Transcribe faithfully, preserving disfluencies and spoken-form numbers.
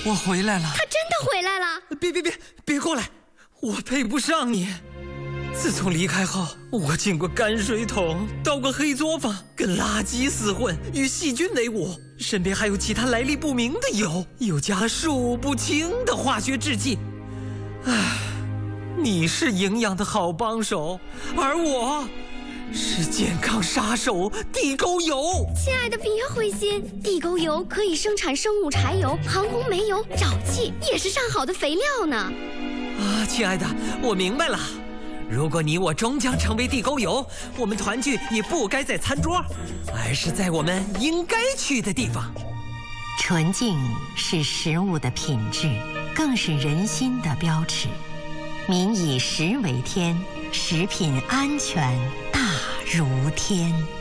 我回来了。 他真的回来了！ 别别别别过来，我配不上你。自从离开后，我进过泔水桶，到过黑作坊，跟垃圾厮混，与细菌为伍，身边还有其他来历不明的油，又加了数不清的化学制剂。唉，你是营养的好帮手，而我是健康杀手地沟油。 亲爱的，别灰心，地沟油可以生产生物柴油、航空煤油、沼气，也是上好的肥料呢。 啊，亲爱的，我明白了。如果你我终将成为地沟油，我们团聚也不该在餐桌，而是在我们应该去的地方。 纯净是食物的品质，更是人心的标尺。民以食为天，食品安全大如天。